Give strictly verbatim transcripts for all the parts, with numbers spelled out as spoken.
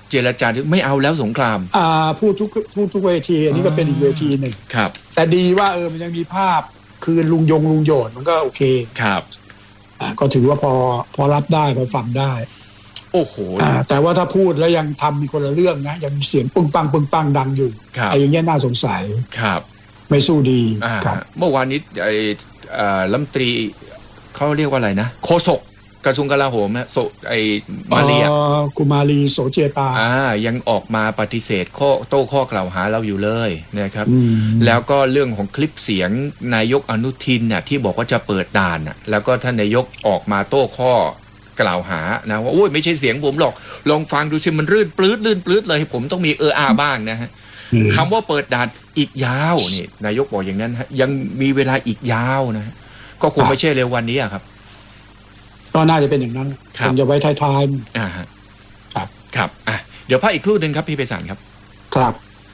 เจรจาไม่เอาแล้วสงครามอ่าพูดทุกพูดทุกเวทีอันนี้ก็เป็นอีกเวทีหนึ่งครับแต่ดีว่าเออมันยังมีภาพคือลุงยงลุงโยนมันก็โอเคครับอ่าก็ถือว่าพอพอรับได้พอฟังได้โอ้โหอ่าแต่ว่าถ้าพูดแล้วยังทำมีคนละเรื่องนะยังเสียงปึ้งปังปึ้งปังดังอยู่ไอ้อย่างเงี้ยน่าสงสัยครับไม่สู้ดีครับเมื่อวานนี้ไอ้รัฐมนตรีเขาเรียกว่าอะไรนะโฆษกกระทรวงกลาโหมนะโซไอ้มาลีกุมารีโสเจตาอ่ายังออกมาปฏิเสธข้อโต้ข้อกล่าวหาเราอยู่เลยนะครับแล้วก็เรื่องของคลิปเสียงนายกอนุทินน่ะที่บอกว่าจะเปิดด่านน่ะแล้วก็ท่านนายกออกมาโต้ข้อกล่าวหานะว่าโอ้ยไม่ใช่เสียงผมหรอกลองฟังดูสิมันรื่นปลื้ดลื่นปลื้ดเลยผมต้องมีเอออาบ้างนะฮะคำว่าเปิดด่านอีกยาวนี่นายกบอกอย่างนั้นฮะยังมีเวลาอีกยาวนะก็คงไม่ใช่เร็ววันนี้ครับก็น่าจะเป็นอย่างนั้นคงจะไว้ท้ายๆอ่าฮะครับครับอ่ะเดี๋ยวพักอีกครู่นึงครับพี่ไพศาลครับครับ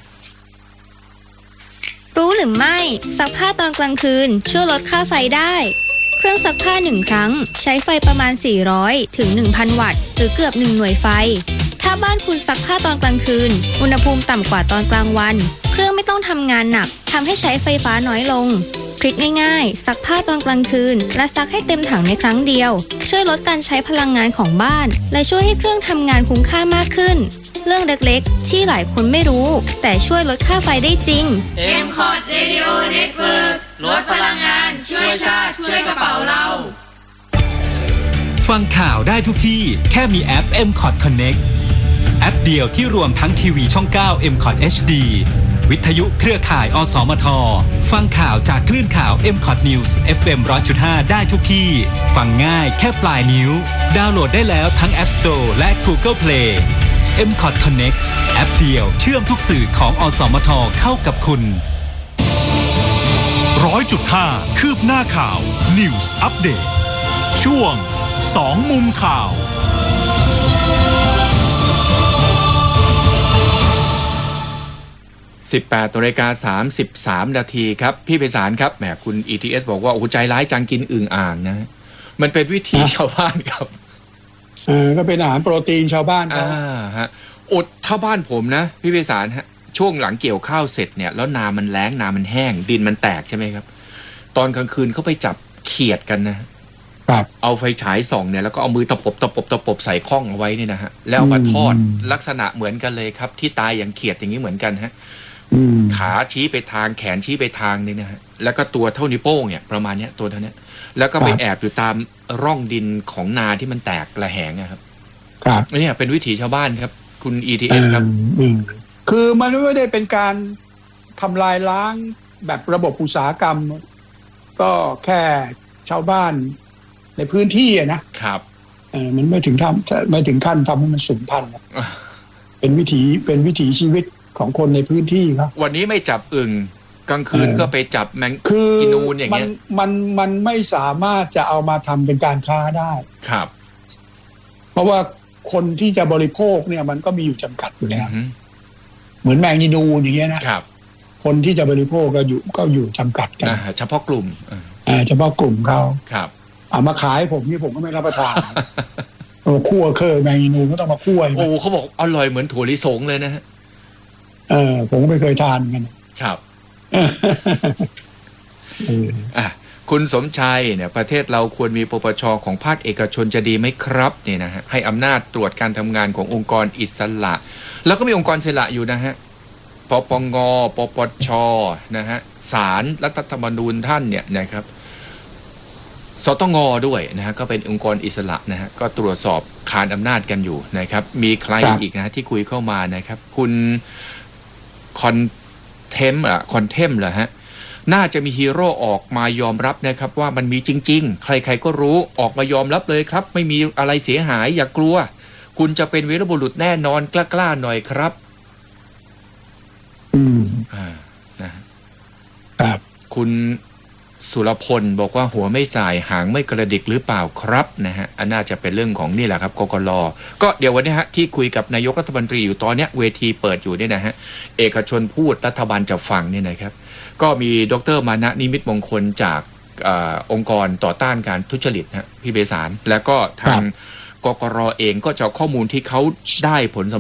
รู้หรือไม่ซักผ้าตอนกลางคืนช่วยลดค่าไฟได้เครื่องซักผ้าหนึ่งครั้งใช้ไฟประมาณสี่ร้อยถึง หนึ่งพัน วัตต์หรือเกือบหนึ่งหน่วยไฟถ้าบ้านคุณซักผ้าตอนกลางคืนอุณหภูมิต่ำกว่าตอนกลางวันเครื่องไม่ต้องทำงานหนักทำให้ใช้ไฟฟ้าน้อยลงทริคง่ายๆซักผ้าตอนกลางคืนและซักให้เต็มถังในครั้งเดียวช่วยลดการใช้พลังงานของบ้านและช่วยให้เครื่องทำงานคุ้มค่ามากขึ้นเรื่องเล็กๆที่หลายคนไม่รู้แต่ช่วยลดค่าไฟได้จริงเอ็ม คอท Radio Network ลดพลังงานช่วยชาติช่วยกระเป๋าเราฟังข่าวได้ทุกที่แค่มีแอป เอ็ม คอท Connect แอปเดียวที่รวมทั้งทีวีช่อง เก้า เอ็ม คอท เอช ดี วิทยุเครือข่ายอสมทฟังข่าวจากคลื่นข่าว เอ็ม คอท News เอฟ เอ็ม หนึ่งร้อยจุดห้า ได้ทุกที่ฟังง่ายแค่ปลายนิ้วดาวน์โหลดได้แล้วทั้ง App Store และ Google Play เอ็ม คอท Connect แอปเดียวเชื่อมทุกสื่อของอสมทเข้ากับคุณ หนึ่งร้อยจุดห้า คืบหน้าข่าว News Update ช่วงสองมุมข่าวสิบแปดนาฬิกาสามสิบสามนาทีครับพี่ไพศาลครับแหมคุณ อี ที เอส บอกว่าโอ้ใจร้ายจังกินอึ่งอ่างนะมันเป็นวิถีชาวบ้านครับเออก็เป็นอาหารโปรตีนชาวบ้านอ่าฮะอดถ้าบ้านผมนะพี่ไพศาลฮะช่วงหลังเกี่ยวข้าวเสร็จเนี่ยแล้วนามันแล้งนามันแห้งดินมันแตกใช่ไหมครับตอนกลางคืนเขาไปจับเขียดกันนะเอาไฟฉายส่องเนี่ยแล้วก็เอามือตะปบตะปบตะปบใส่ข้องเอาไว้นี่นะฮะแล้วเอามาทอดลักษณะเหมือนกันเลยครับที่ตายอย่างเขียดอย่างนี้เหมือนกันฮะขาชี้ไปทางแขนชี้ไปทางนี่นะฮะแล้วก็ตัวเท่านิ้วโป้งเนี่ยประมาณเนี้ยตัวเท่านี้แล้วก็ไปแอบอยู่ตามร่องดินของนาที่มันแตกระแหงนะครับครับนี่เป็นวิถีชาวบ้านครับคุณ อี ที เอส ครับคือมันไม่ได้เป็นการทำลายล้างแบบระบบอุตสาหกรรมก็แค่ชาวบ้านในพื้นที่อะนะครับเออมันไม่ถึงทำไม่ถึงขั้นทำให้มันสูญพันธุ์เป็นวิถีเป็นวิถีชีวิตของคนในพื้นที่ครับวันนี้ไม่จับอึ่งกลางคืนก็ไปจับแมงกินูนอย่างเงี้ยมันมันไม่สามารถจะเอามาทำเป็นการค้าได้ครับเพราะว่าคนที่จะบริโภคเนี่ยมันก็มีอยู่จำกัดอยู่แล้วเหมือนแมงกินูนอย่างเงี้ยนะครับคนที่จะบริโภคก็อยู่ก็อยู่จำกัดกันเฉพาะกลุ่มอ่าเฉพาะกลุ่มเขาครับเอามาขายผมนี่ผมก็ไม่รับประทานโอ้คั่วเคยแมงกินูนก็ต้องมาคั่วโอ้เขาบอกอร่อยเหมือนถั่วลิสงเลยนะฮะเออผมก็ไม่เคยทานกันครับอ่ะคุณสมชัยเนี่ยประเทศเราควรมีปปช.ของภาคเอกชนจะดีไหมครับเนี่ยนะฮะให้อำนาจตรวจการทำงานขององค์กรอิสระแล้วก็มีองค์กรอิสระอยู่นะฮะปปงปปช.นะฮะศาลรัฐธรรมนูญท่านเนี่ยนะครับสตง.ด้วยนะฮะก็เป็นองค์กรอิสระนะฮะก็ตรวจสอบขานอำนาจกันอยู่นะครับมีใครอีกนะที่คุยเข้ามานะครับคุณคอนเทมอ่ะคอนเทมเหรอฮะน่าจะมีฮีโร่ออกมายอมรับนะครับว่ามันมีจริงๆใครๆก็รู้ออกมายอมรับเลยครับไม่มีอะไรเสียหายอย่ากลัวคุณจะเป็นวีรบุรุษแน่นอนกล้าๆหน่อยครับอืมอ่านะครับคุณสุรพลบอกว่าหัวไม่สายหางไม่กระดิกหรือเปล่าครับนะฮะอันน่าจะเป็นเรื่องของนี่แหละครับกกล.ก็เดี๋ยววันนี้ฮะที่คุยกับนายกรัฐมนตรีอยู่ตอนเนี้ยเวทีเปิดอยู่เนี่ยนะฮะเอกชนพูดรัฐบาลจะฟังเนี่ยนะครับก็มีดร.มานะนิมิตมงคลจากอองค์กรต่อต้านการทุจริตฮะพี่เบสารแล้วก็ทางกกร.เองก็จะข้อมูลที่เขาได้ผลสำ